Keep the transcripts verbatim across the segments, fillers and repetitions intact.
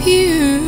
you.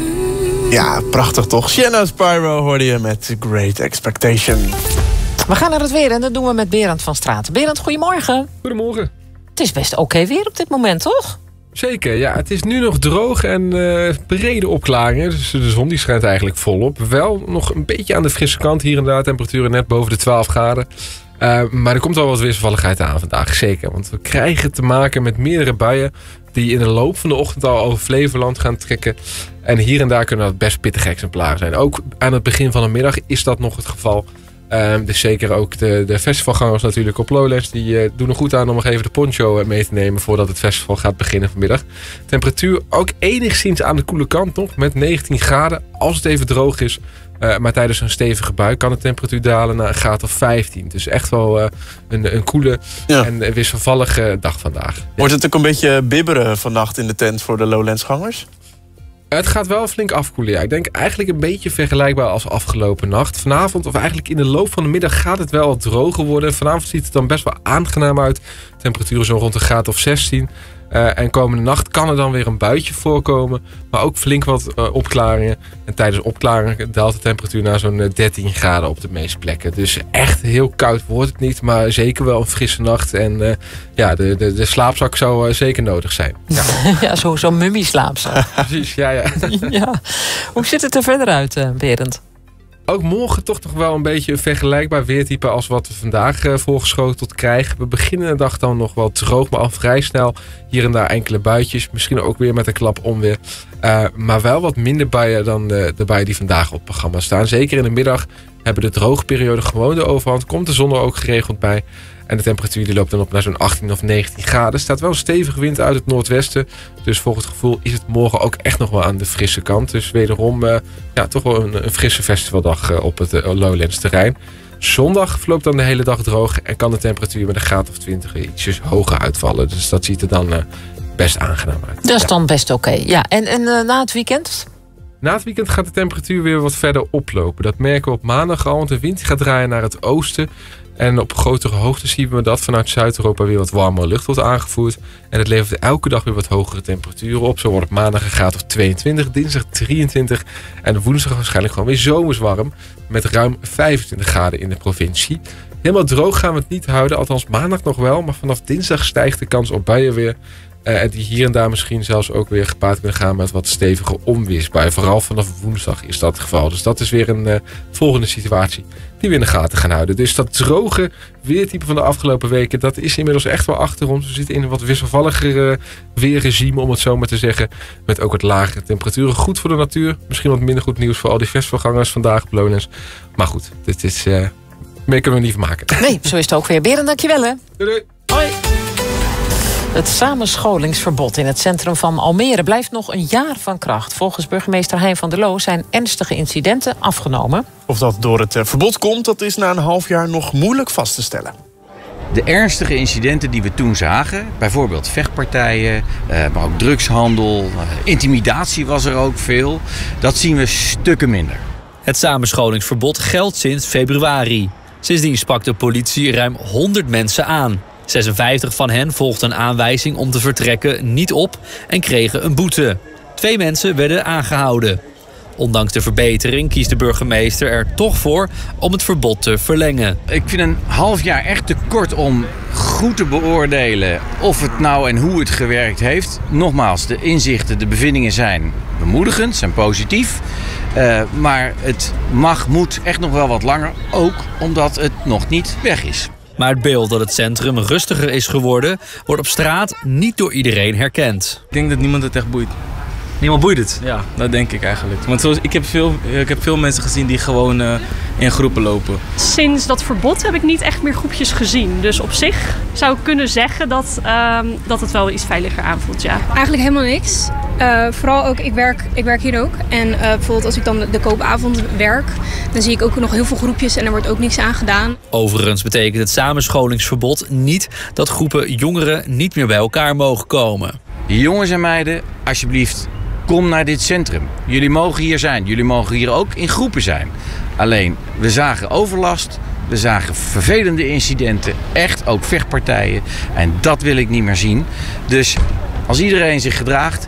Ja, prachtig toch? Sienna Spyro hoorde je met Great Expectation. We gaan naar het weer en dat doen we met Berend van Straten. Berend, goedemorgen. Goedemorgen. Het is best oké okay weer op dit moment, toch? Zeker, ja. Het is nu nog droog en uh, brede opklaringen. Dus de zon die schijnt eigenlijk volop. Wel nog een beetje aan de frisse kant hier en daar. Temperaturen net boven de twaalf graden. Uh, maar er komt wel wat wisselvalligheid aan vandaag, zeker. Want we krijgen te maken met meerdere buien die in de loop van de ochtend al over Flevoland gaan trekken. En hier en daar kunnen dat best pittige exemplaren zijn. Ook aan het begin van de middag is dat nog het geval. Uh, dus zeker ook de, de festivalgangers natuurlijk op Lowlands. Die uh, doen er goed aan om nog even de poncho mee te nemen voordat het festival gaat beginnen vanmiddag. Temperatuur ook enigszins aan de koele kant nog met negentien graden als het even droog is. Uh, maar tijdens een stevige bui kan de temperatuur dalen naar een graad of vijftien. Dus echt wel uh, een, een koele ja. en wisselvallige dag vandaag. Wordt het ook een beetje bibberen vannacht in de tent voor de Lowlands-gangers? Het gaat wel flink afkoelen. Ja. Ik denk eigenlijk een beetje vergelijkbaar als afgelopen nacht. Vanavond, of eigenlijk in de loop van de middag, gaat het wel wat droger worden. Vanavond ziet het dan best wel aangenaam uit. Temperaturen zo rond een graad of zestien. Uh, en komende nacht kan er dan weer een buitje voorkomen. Maar ook flink wat uh, opklaringen. En tijdens opklaringen daalt de temperatuur naar zo'n uh, dertien graden op de meeste plekken. Dus echt heel koud wordt het niet. Maar zeker wel een frisse nacht. En uh, ja, de, de, de slaapzak zou uh, zeker nodig zijn. Ja, ja zo'n zo mummieslaapzak. Precies, ja, ja. ja. Hoe ziet het er verder uit, uh, Berend? Ook morgen toch nog wel een beetje een vergelijkbaar weertype als wat we vandaag uh, voorgeschoteld krijgen. We beginnen de dag dan nog wel droog, maar al vrij snel hier en daar enkele buitjes. Misschien ook weer met een klap onweer. Uh, maar wel wat minder buien dan de, de buien die vandaag op het programma staan. Zeker in de middag hebben de droge periode gewoon de overhand. Komt de zon er ook geregeld bij. En de temperatuur die loopt dan op naar zo'n achttien of negentien graden. Er staat wel een stevige wind uit het noordwesten. Dus volgens het gevoel is het morgen ook echt nog wel aan de frisse kant. Dus wederom uh, ja, toch wel een, een frisse festivaldag uh, op het uh, Lowlands terrein. Zondag verloopt dan de hele dag droog. En kan de temperatuur met een graad of twintig ietsjes hoger uitvallen. Dus dat ziet er dan uh, best aangenaam uit. Dat is ja. dan best oké. Okay. Ja, en, en uh, na het weekend? Na het weekend gaat de temperatuur weer wat verder oplopen. Dat merken we op maandag al, want de wind gaat draaien naar het oosten. En op grotere hoogte zien we dat vanuit Zuid-Europa weer wat warmere lucht wordt aangevoerd. En het levert elke dag weer wat hogere temperaturen op. Zo wordt het maandag een graad of tweeëntwintig, dinsdag drieëntwintig. En woensdag waarschijnlijk gewoon weer zomers warm. Met ruim vijfentwintig graden in de provincie. Helemaal droog gaan we het niet houden, althans maandag nog wel. Maar vanaf dinsdag stijgt de kans op buien weer. Uh, die hier en daar misschien zelfs ook weer gepaard kunnen gaan met wat stevige onweersbuien. Vooral vanaf woensdag is dat het geval. Dus dat is weer een uh, volgende situatie die we in de gaten gaan houden. Dus dat droge weertype van de afgelopen weken, dat is inmiddels echt wel achter ons. We zitten in een wat wisselvalliger uh, weerregime, om het zo maar te zeggen. Met ook wat lagere temperaturen. Goed voor de natuur. Misschien wat minder goed nieuws voor al die festivalgangers vandaag op Lowlands. Maar goed, dit is... Uh, meer kunnen we niet van maken. Nee, zo is het ook weer. Berend, dankjewel hè. Doei doei. Hoi. Het samenscholingsverbod in het centrum van Almere blijft nog een jaar van kracht. Volgens burgemeester Hein van der Loo zijn ernstige incidenten afgenomen. Of dat door het verbod komt, dat is na een half jaar nog moeilijk vast te stellen. De ernstige incidenten die we toen zagen, bijvoorbeeld vechtpartijen, maar ook drugshandel, intimidatie was er ook veel, dat zien we stukken minder. Het samenscholingsverbod geldt sinds februari. Sindsdien sprak de politie ruim honderd mensen aan. zesenvijftig van hen volgden een aanwijzing om te vertrekken niet op en kregen een boete. Twee mensen werden aangehouden. Ondanks de verbetering kiest de burgemeester er toch voor om het verbod te verlengen. Ik vind een half jaar echt te kort om goed te beoordelen of het nou en hoe het gewerkt heeft. Nogmaals, de inzichten, de bevindingen zijn bemoedigend, zijn positief. Uh, maar het mag, moet echt nog wel wat langer, ook omdat het nog niet weg is. Maar het beeld dat het centrum rustiger is geworden, wordt op straat niet door iedereen herkend. Ik denk dat niemand het echt boeit. Niemand boeit het? Ja, dat denk ik eigenlijk. Want zoals, ik, heb veel, ik heb veel mensen gezien die gewoon uh, in groepen lopen. Sinds dat verbod heb ik niet echt meer groepjes gezien. Dus op zich zou ik kunnen zeggen dat, uh, dat het wel iets veiliger aanvoelt, ja. Eigenlijk helemaal niks. Uh, vooral ook, ik werk, ik werk hier ook. En uh, bijvoorbeeld als ik dan de koopavond werk, dan zie ik ook nog heel veel groepjes en er wordt ook niks aan gedaan. Overigens betekent het samenscholingsverbod niet dat groepen jongeren niet meer bij elkaar mogen komen. Jongens en meiden, alsjeblieft, kom naar dit centrum. Jullie mogen hier zijn. Jullie mogen hier ook in groepen zijn. Alleen, we zagen overlast. We zagen vervelende incidenten. Echt ook vechtpartijen. En dat wil ik niet meer zien. Dus als iedereen zich gedraagt,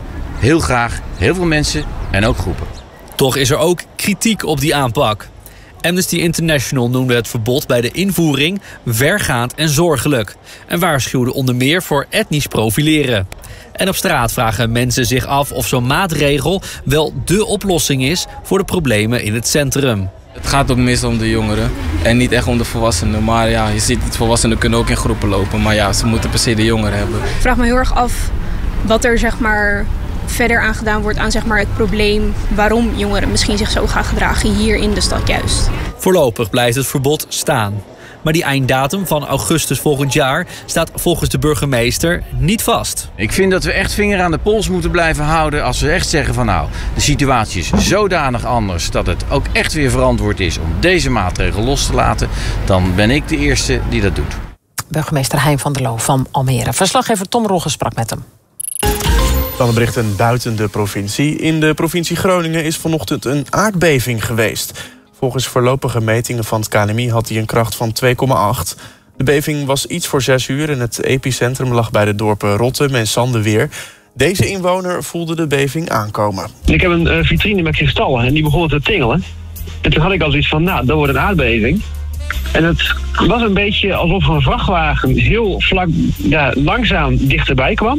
heel graag heel veel mensen en ook groepen. Toch is er ook kritiek op die aanpak. Amnesty International noemde het verbod bij de invoering vergaand en zorgelijk. En waarschuwde onder meer voor etnisch profileren. En op straat vragen mensen zich af of zo'n maatregel wel dé oplossing is voor de problemen in het centrum. Het gaat ook meestal om de jongeren en niet echt om de volwassenen. Maar ja, je ziet het, volwassenen kunnen ook in groepen lopen. Maar ja, ze moeten per se de jongeren hebben. Ik vraag me heel erg af wat er zeg maar verder aan gedaan wordt aan zeg maar het probleem waarom jongeren misschien zich zo gaan gedragen hier in de stad juist. Voorlopig blijft het verbod staan. Maar die einddatum van augustus volgend jaar staat volgens de burgemeester niet vast. Ik vind dat we echt vinger aan de pols moeten blijven houden als we echt zeggen van nou, de situatie is zodanig anders dat het ook echt weer verantwoord is om deze maatregel los te laten. Dan ben ik de eerste die dat doet. Burgemeester Hein van der Loo van Almere. Verslaggever Tom Rogge sprak met hem. Dan de berichten buiten de provincie. In de provincie Groningen is vanochtend een aardbeving geweest. Volgens voorlopige metingen van het K N M I had hij een kracht van twee komma acht. De beving was iets voor zes uur en het epicentrum lag bij de dorpen Rottum en Sandeweer. Deze inwoner voelde de beving aankomen. Ik heb een uh, vitrine met kristallen en die begonnen te tingelen. En toen had ik al zoiets van, nou, dat wordt een aardbeving. En het was een beetje alsof een vrachtwagen heel vlak, ja, langzaam dichterbij kwam.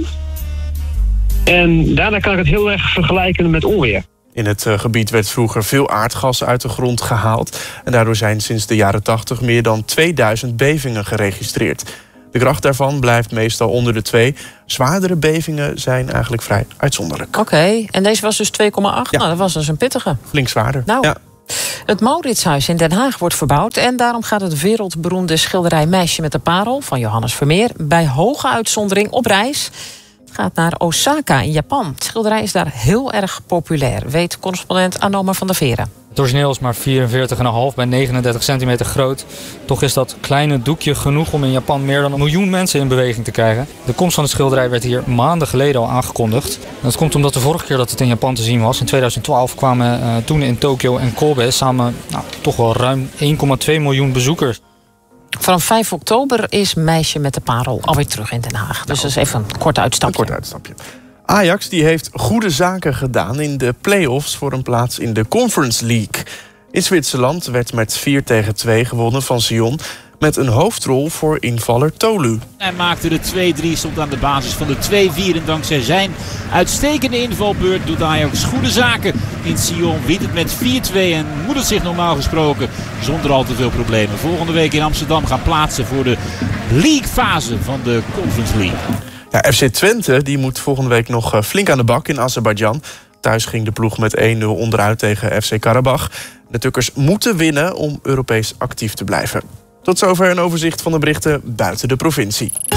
En daarna kan ik het heel erg vergelijken met onweer. In het gebied werd vroeger veel aardgas uit de grond gehaald. En daardoor zijn sinds de jaren tachtig meer dan tweeduizend bevingen geregistreerd. De kracht daarvan blijft meestal onder de twee. Zwaardere bevingen zijn eigenlijk vrij uitzonderlijk. Oké, okay, en deze was dus twee komma acht? Ja. Nou, dat was dus een pittige. Flink zwaarder. Nou, ja. Het Mauritshuis in Den Haag wordt verbouwd. En daarom gaat het wereldberoemde schilderij Meisje met de Parel van Johannes Vermeer bij hoge uitzondering op reis. Gaat naar Osaka in Japan. Het schilderij is daar heel erg populair, weet correspondent Anoma van der Veren. Het origineel is maar vierenveertig komma vijf bij negenendertig centimeter groot. Toch is dat kleine doekje genoeg om in Japan meer dan een miljoen mensen in beweging te krijgen. De komst van het schilderij werd hier maanden geleden al aangekondigd. Dat komt omdat de vorige keer dat het in Japan te zien was, in tweeduizend twaalf, kwamen uh, toen in Tokio en Kobe samen nou, toch wel ruim één komma twee miljoen bezoekers. Vanaf vijf oktober is Meisje met de Parel alweer terug in Den Haag. Dus dat is even een kort uitstapje. Een kort uitstapje. Ajax die heeft goede zaken gedaan in de play-offs voor een plaats in de Conference League. In Zwitserland werd met vier tegen twee gewonnen van Sion met een hoofdrol voor invaller Tolu. Hij maakte de twee drie, stond aan de basis van de twee vier. En dankzij zijn uitstekende invalbeurt doet Ajax goede zaken. In Sion wint het met vier twee en moet het zich normaal gesproken zonder al te veel problemen volgende week in Amsterdam gaan plaatsen voor de League-fase van de Conference League. Ja, F C Twente die moet volgende week nog flink aan de bak in Azerbeidzjan. Thuis ging de ploeg met één nul onderuit tegen F C Karabach. De Tukkers moeten winnen om Europees actief te blijven. Tot zover een overzicht van de berichten buiten de provincie.